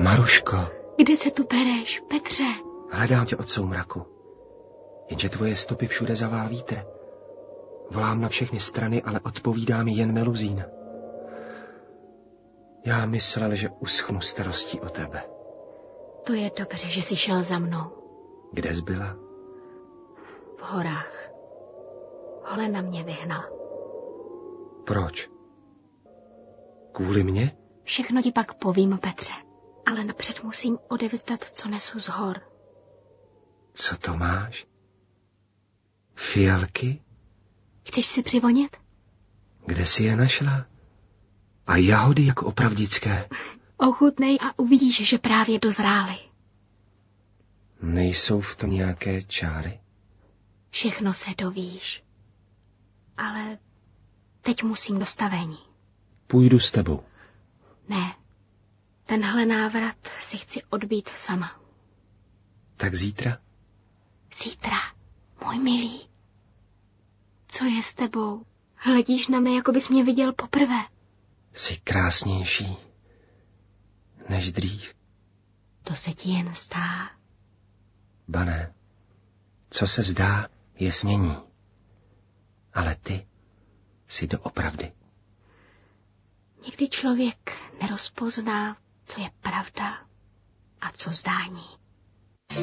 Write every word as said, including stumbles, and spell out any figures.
Maruško. Kde se tu bereš, Petře? Hledám tě od soumraku. Jenže tvoje stopy všude zavál vítr. Volám na všechny strany, ale odpovídá mi jen meluzín. Já myslel, že uschnu starostí o tebe. To je dobře, že jsi šel za mnou. Kde jsi byla? V horách. Holena mě vyhnala. Proč? Kvůli mně? Všechno ti pak povím, Petře. Ale napřed musím odevzdat, co nesu z hor. Co to máš? Fialky? Chceš si přivonit? Kde jsi je našla? A jahody jako opravdické. Ochutnej a uvidíš, že právě dozrály. Nejsou v tom nějaké čáry? Všechno se dovíš. Ale teď musím do stavení. Půjdu s tebou. Ne. Tenhle návrat si chci odbít sama. Tak zítra? Zítra, můj milý. Co je s tebou? Hledíš na mě, jako bys mě viděl poprvé. Jsi krásnější než dřív. To se ti jen zdá. Ba ne. Co se zdá, je snění. Ale ty jsi doopravdy. Někdy člověk nerozpozná, co je pravda a co zdání.